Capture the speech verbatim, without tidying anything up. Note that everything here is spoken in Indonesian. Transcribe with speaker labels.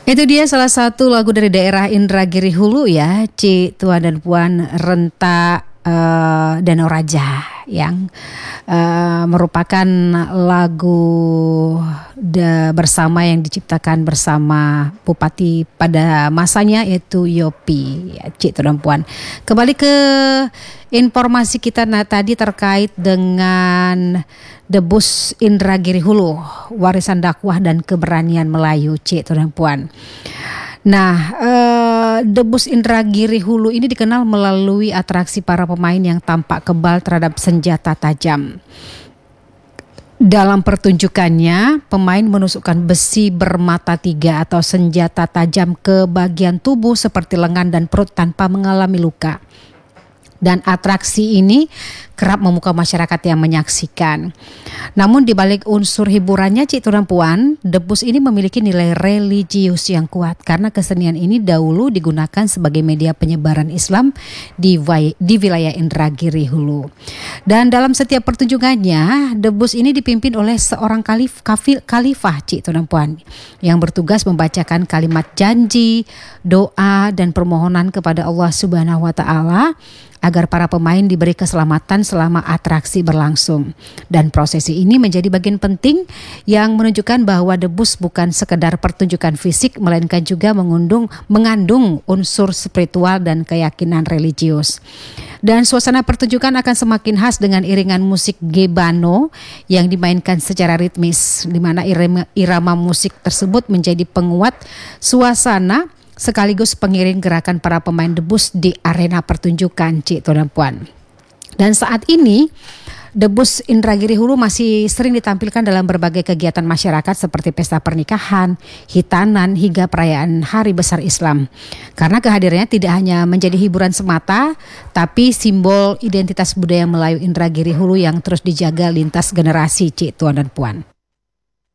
Speaker 1: Itu dia salah satu lagu dari daerah Indragiri Hulu ya, Ci, Tuan dan Puan, Renta uh, Danau Raja yang uh, merupakan lagu de, bersama yang diciptakan bersama Bupati pada masanya yaitu Yopi, ya, Ci, Tuan dan Puan. Kembali ke informasi kita nah, tadi terkait dengan Debus Indragiri Hulu, warisan dakwah dan keberanian Melayu, Cik, Tuan dan Puan. Nah, eh, Debus Indragiri Hulu ini dikenal melalui atraksi para pemain yang tampak kebal terhadap senjata tajam. Dalam pertunjukannya, pemain menusukkan besi bermata tiga atau senjata tajam ke bagian tubuh seperti lengan dan perut tanpa mengalami luka. Dan atraksi ini kerap memukau masyarakat yang menyaksikan. Namun di balik unsur hiburannya, Cik, Tuan dan Puan, Debus ini memiliki nilai religius yang kuat karena kesenian ini dahulu digunakan sebagai media penyebaran Islam di, di wilayah Indragiri Hulu. Dan dalam setiap pertunjukannya, Debus ini dipimpin oleh seorang kalif, kafil, khalifah, Cik, Tuan dan Puan, yang bertugas membacakan kalimat janji, doa dan permohonan kepada Allah Subhanahu wa taala agar para pemain diberi keselamatan selama atraksi berlangsung. Dan prosesi ini menjadi bagian penting yang menunjukkan bahwa Debus bukan sekedar pertunjukan fisik, melainkan juga mengundung, mengandung unsur spiritual dan keyakinan religius. Dan suasana pertunjukan akan semakin khas dengan iringan musik gebano yang dimainkan secara ritmis, di mana irama, irama musik tersebut menjadi penguat suasana sekaligus pengiring gerakan para pemain Debus di arena pertunjukan, Cik, Tuan dan Puan. Dan saat ini Debus Indragiri Hulu masih sering ditampilkan dalam berbagai kegiatan masyarakat seperti pesta pernikahan, hitanan, hingga perayaan Hari Besar Islam. Karena kehadirannya tidak hanya menjadi hiburan semata, tapi simbol identitas budaya Melayu Indragiri Hulu yang terus dijaga lintas generasi, Cik, Tuan dan Puan.